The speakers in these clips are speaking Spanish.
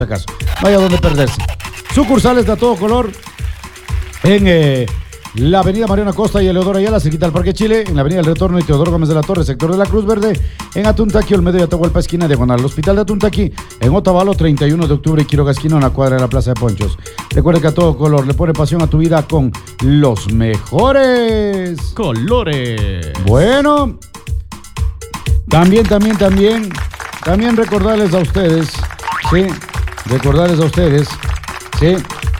acaso. Vaya donde perderse. Sucursales de a todo color en la avenida Mariano Costa y Eleodoro Ayala, cerquita al Parque Chile, en la avenida El Retorno y Teodoro Gómez de la Torre, sector de la Cruz Verde, en Atuntaqui, Olmedo y Atahualpa, esquina diagonal al Hospital de Atuntaqui, en Otavalo, 31 de octubre y Quiroga, esquina, en la cuadra de la Plaza de Ponchos. Recuerda que a todo color le pone pasión a tu vida con los mejores colores. Bueno, también recordarles a ustedes, sí, sí,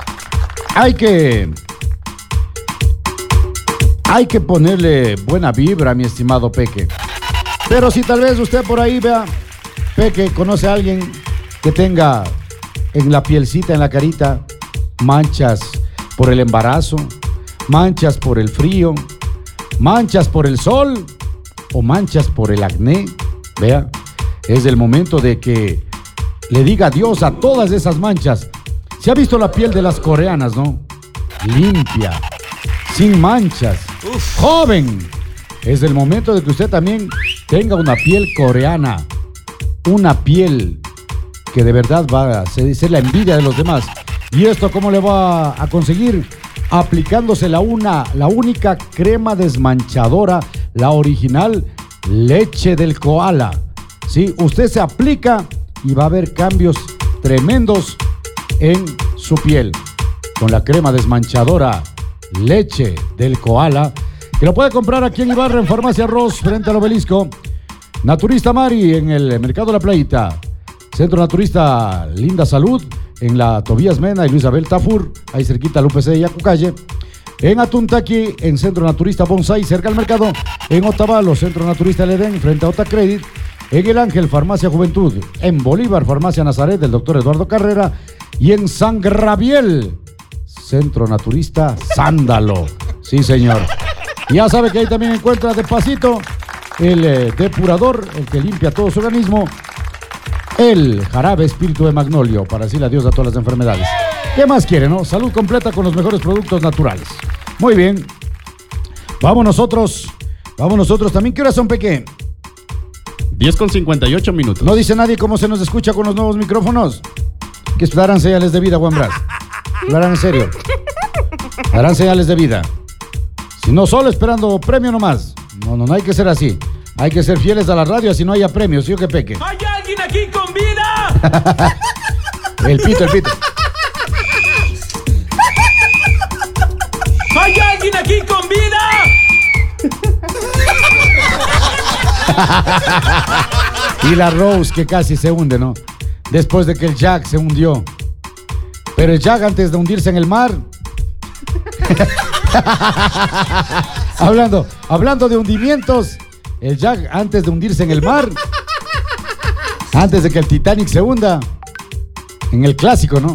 hay que ponerle buena vibra, mi estimado Peque. Pero si tal vez usted por ahí vea, Peque, conoce a alguien que tenga en la pielcita, en la carita, manchas por el embarazo, manchas por el frío, manchas por el sol o manchas por el acné, vea, es el momento de que le diga adiós a todas esas manchas. Se ha visto la piel de las coreanas, ¿no? Limpia, sin manchas, joven. Es el momento de que usted también tenga una piel coreana, una piel que de verdad va a ser la envidia de los demás. ¿Y esto cómo le va a conseguir? Aplicándose la única crema desmanchadora, la original, leche del koala. Sí, usted se aplica y va a ver cambios tremendos en su piel con la crema desmanchadora leche del koala, que lo puede comprar aquí en Ibarra, en Farmacia Ross, frente al Obelisco. Naturista Mari, en el Mercado La Playita. Centro Naturista Linda Salud, en la Tobías Mena y Luis Abel Tafur, ahí cerquita al UPC y Acucalle. En Atuntaqui, en Centro Naturista Bonsai, cerca al mercado. En Otavalo, Centro Naturista El Edén, frente a Otacredit. En El Ángel, Farmacia Juventud. En Bolívar, Farmacia Nazaret, del doctor Eduardo Carrera. Y en San Gabriel, Centro Naturista Sándalo. Sí, señor. Ya sabe que ahí también encuentra de pasito el depurador, el que limpia todo su organismo. El jarabe espíritu de magnolio, para decirle adiós a todas las enfermedades. ¿Qué más quiere, no? Salud completa con los mejores productos naturales. Muy bien. Vamos nosotros también. ¿Qué horas son, Peque? 10:58 minutos. No dice nadie cómo se nos escucha con los nuevos micrófonos. Que darán señales de vida, Juan Bras. Hablarán en serio. Darán señales de vida. Si no, solo esperando premio nomás. No hay que ser así. Hay que ser fieles a la radio, así no haya premios. ¿Sí o qué, Peque? ¡Hay alguien aquí con vida! El pito. ¡Hay alguien aquí con vida! Y la Rose, que casi se hunde, ¿no? Después de que el Jack se hundió. Pero el Jack, antes de hundirse en el mar... hablando de hundimientos, el Jack, antes de hundirse en el mar, antes de que el Titanic se hunda, en el clásico, ¿no?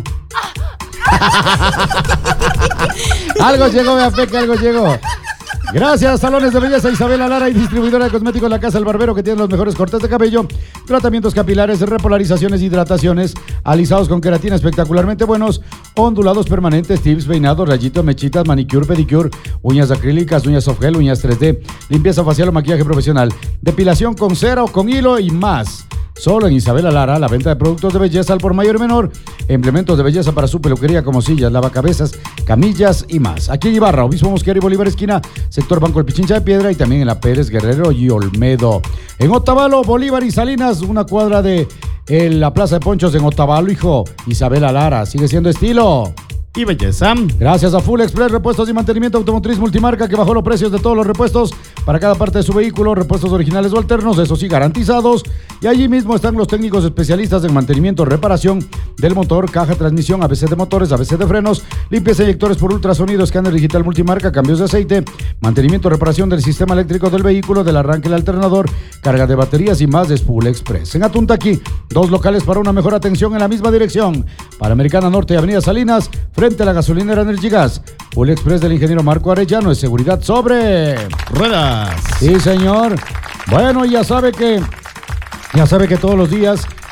Algo llegó, vea, Peque, algo llegó. Gracias, Salones de Belleza Isabela Lara y distribuidora de cosméticos La Casa del Barbero, que tiene los mejores cortes de cabello, tratamientos capilares, repolarizaciones, hidrataciones, alisados con queratina espectacularmente buenos, ondulados permanentes, tips, peinados, rayitos, mechitas, manicure, pedicure, uñas acrílicas, uñas soft gel, uñas 3D, limpieza facial o maquillaje profesional, depilación con cera o con hilo y más. Solo en Isabela Lara, la venta de productos de belleza al por mayor y menor, implementos de belleza para su peluquería como sillas, lavacabezas, camillas y más. Aquí en Ibarra, Obispo Mosquera y Bolívar esquina, sector Banco El Pichincha de Piedra y también en la Pérez Guerrero y Olmedo. En Otavalo, Bolívar y Salinas, una cuadra de la Plaza de Ponchos en Otavalo, hijo. Isabela Lara, sigue siendo estilo y belleza. Gracias a Full Express, repuestos y mantenimiento automotriz multimarca, que bajó los precios de todos los repuestos para cada parte de su vehículo, repuestos originales o alternos, eso sí, garantizados. Y allí mismo están los técnicos especialistas en mantenimiento, reparación del motor, caja, transmisión, ABC de motores, ABC de frenos, limpieza de inyectores por ultrasonido, escáner digital multimarca, cambios de aceite, mantenimiento, reparación del sistema eléctrico del vehículo, del arranque, el alternador, carga de baterías y más de Full Express. En Atuntaqui, 2 locales para una mejor atención en la misma dirección. Panamericana Norte y Avenida Salinas, frente a la gasolinera Energy Gas. Full Express del ingeniero Marco Arellano, es seguridad sobre ruedas. Sí, señor. Bueno, ya sabe que todos los días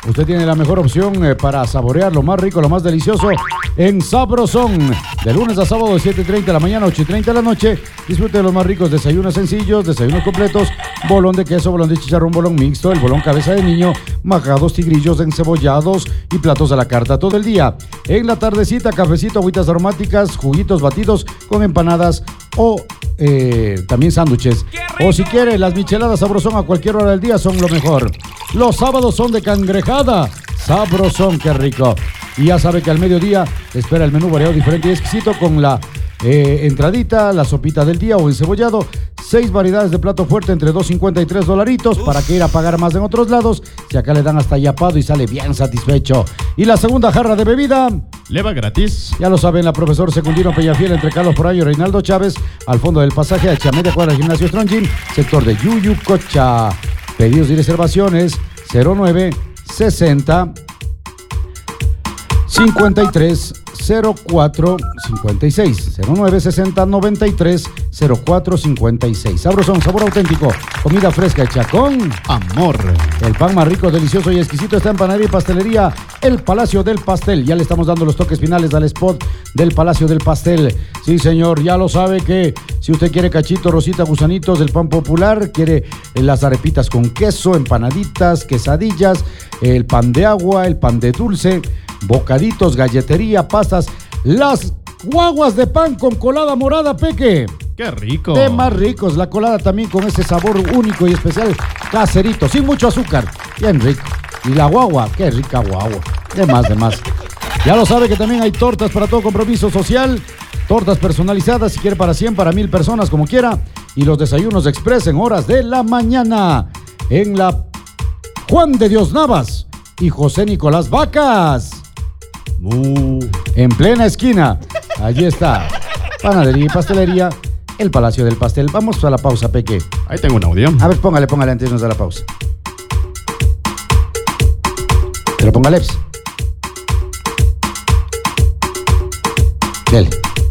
usted tiene la mejor opción para saborear lo más rico, lo más delicioso en Sabrosón. De lunes a sábado de 7:30 de la mañana a 8:30 de la noche. Disfrute de los más ricos desayunos sencillos, desayunos completos, bolón de queso, bolón de chicharrón, bolón mixto, el bolón cabeza de niño, majados, tigrillos, encebollados y platos a la carta todo el día. En la tardecita, cafecito, agüitas aromáticas, juguitos batidos con empanadas o también sándwiches. O si quiere, las micheladas Sabrosón a cualquier hora del día son lo mejor. Los sábados son de cangrejada. Sabrosón, qué rico. Y ya sabe que al mediodía espera el menú variado, diferente y exquisito con la entradita, la sopita del día o encebollado. 6 variedades de plato fuerte entre $2.50 y $3. ¿Para qué ir a pagar más en otros lados? Si acá le dan hasta yapado y sale bien satisfecho. Y la segunda jarra de bebida le va gratis. Ya lo saben, la profesor Secundino Peñafiel entre Carlos Porayo y Reinaldo Chávez, al fondo del pasaje a media cuadra del gimnasio Strong Gym, sector de Yuyucocha. Pedidos y reservaciones 0960 53 04 56 0960 93 04 56. Sabrosón, sabor auténtico, comida fresca hecha con amor. El pan más rico, delicioso y exquisito está en Panadería y Pastelería El Palacio del Pastel. Ya le estamos dando los toques finales al spot del Palacio del Pastel. Sí, señor, ya lo sabe que si usted quiere cachito, rosita, gusanitos del pan popular, quiere las arepitas con queso, empanaditas, quesadillas, el pan de agua, el pan de dulce, bocaditos, galletería, pastas, las guaguas de pan con colada morada, Peque. ¡Qué rico! De más ricos, la colada también con ese sabor único y especial, caserito, sin mucho azúcar, bien rico. Y la guagua, qué rica guagua, de más. Ya lo sabe que también hay tortas para todo compromiso social, tortas personalizadas, si quiere para 100, para 1000 personas, como quiera. Y los desayunos express en horas de la mañana, en la Juan de Dios Navas y José Nicolás Vacas. En plena esquina, allí está, Panadería y Pastelería El Palacio del Pastel. Vamos a la pausa, Peque. Ahí tengo un audio. A ver, póngale antes de irnos a la pausa. Te lo ponga Leps. Dele.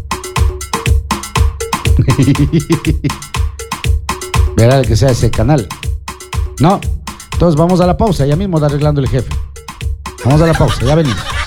Verá el que sea ese canal. No, entonces vamos a la pausa, ya mismo está arreglando el jefe. Vamos a la pausa, ya venimos.